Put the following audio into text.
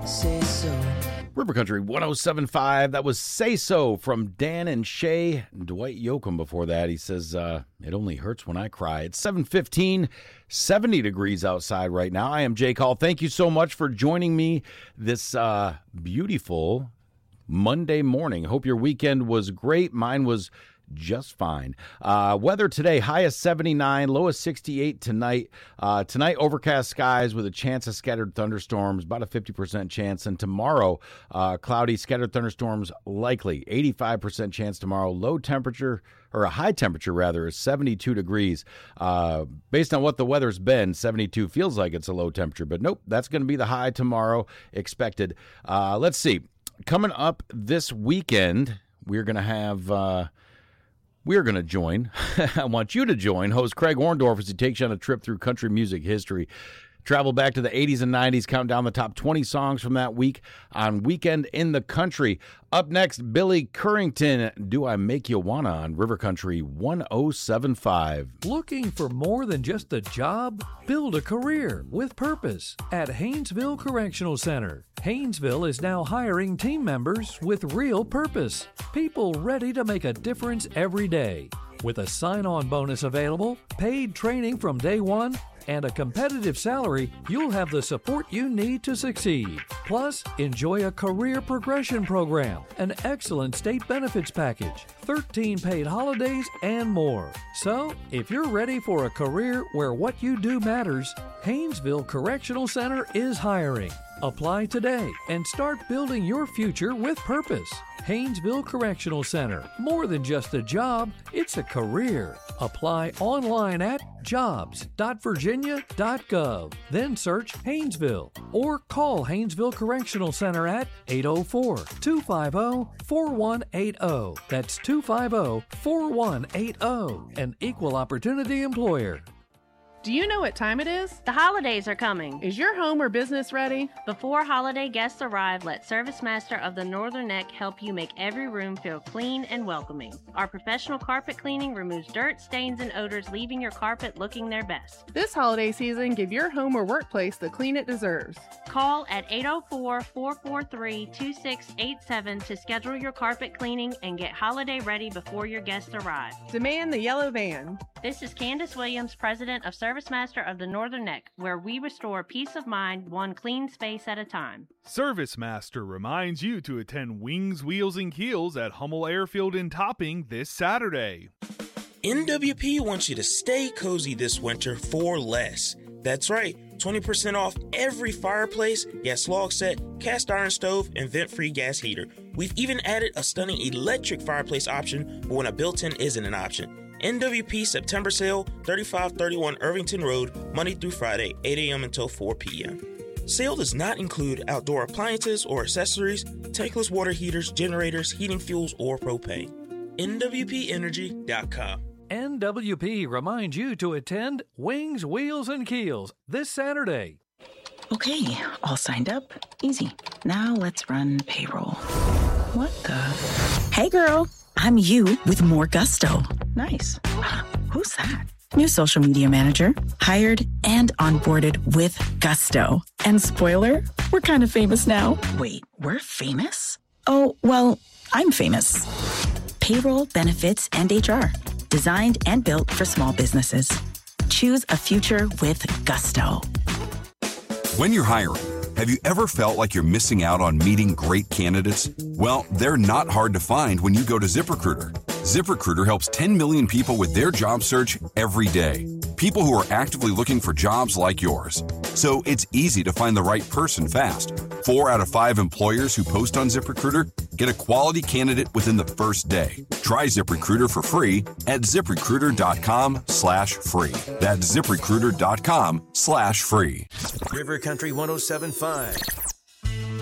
Say so. River Country 107.5. That was Say So from Dan and Shay. Dwight Yoakam before that. He says, it only hurts when I cry. It's 7:15, 70 degrees outside right now. I am Jake Hall. Thank you so much for joining me this beautiful Monday morning. Hope your weekend was great. Mine was just fine. Weather today, high of 79, low of 68 tonight. Tonight, overcast skies with a chance of scattered thunderstorms, about a 50% chance. And tomorrow, cloudy, scattered thunderstorms likely. 85% chance tomorrow. Low temperature, or a high temperature rather, is 72 degrees. Based on what the weather's been, 72 feels like it's a low temperature. But nope, that's going to be the high tomorrow expected. Let's see. Coming up this weekend, we're going to have... We're going to join, I want you to join, host Craig Orndorff as he takes you on a trip through country music history. Travel back to the 80s and 90s, count down the top 20 songs from that week on Weekend in the Country. Up next, Billy Currington, Do I Make You Wanna on River Country 107.5. Looking for more than just a job? Build a career with purpose at Haynesville Correctional Center. Haynesville is now hiring team members with real purpose. People ready to make a difference every day. With a sign-on bonus available, paid training from day one, and a competitive salary, you'll have the support you need to succeed. Plus, enjoy a career progression program, an excellent state benefits package, 13 paid holidays, and more. So, if you're ready for a career where what you do matters, Haynesville Correctional Center is hiring. Apply today and start building your future with purpose. Haynesville Correctional Center. More than just a job, it's a career. Apply online at jobs.virginia.gov. Then search Haynesville or call Haynesville Correctional Center at 804-250-4180. That's 250-4180. An equal opportunity employer. Do you know what time it is? The holidays are coming. Is your home or business ready? Before holiday guests arrive, let ServiceMaster of the Northern Neck help you make every room feel clean and welcoming. Our professional carpet cleaning removes dirt, stains, and odors, leaving your carpet looking their best. This holiday season, give your home or workplace the clean it deserves. Call at 804-443-2687 to schedule your carpet cleaning and get holiday ready before your guests arrive. Demand the yellow van. This is Candace Williams, president of ServiceMaster of the Northern Neck, where we restore peace of mind one clean space at a time. ServiceMaster reminds you to attend Wings, Wheels, and Keels at Hummel Airfield in Topping this Saturday. NWP wants you to stay cozy this winter for less. That's right, 20% off every fireplace, gas log set, cast iron stove, and vent-free gas heater. We've even added a stunning electric fireplace option for when a built-in isn't an option. NWP September sale, 3531 Irvington Road, Monday through Friday, 8 a.m. until 4 p.m. Sale does not include outdoor appliances or accessories, tankless water heaters, generators, heating fuels, or propane. NWPenergy.com. NWP reminds you to attend Wings, Wheels, and Keels this Saturday. Okay, all signed up. Easy. Now let's run payroll. What the? Hey, girl. I'm you with more gusto. Nice. Who's that? New social media manager. Hired and onboarded with gusto. And spoiler, we're kind of famous now. Wait, we're famous? Oh, well, I'm famous. Payroll, benefits, and HR. Designed and built for small businesses. Choose a future with gusto. When you're hiring, have you ever felt like you're missing out on meeting great candidates? Well, they're not hard to find when you go to ZipRecruiter. ZipRecruiter helps 10 million people with their job search every day. People who are actively looking for jobs like yours. So it's easy to find the right person fast. 4 out of 5 employers who post on ZipRecruiter get a quality candidate within the first day. Try ZipRecruiter for free at ZipRecruiter.com/free. That's ZipRecruiter.com/free. River Country 107.5.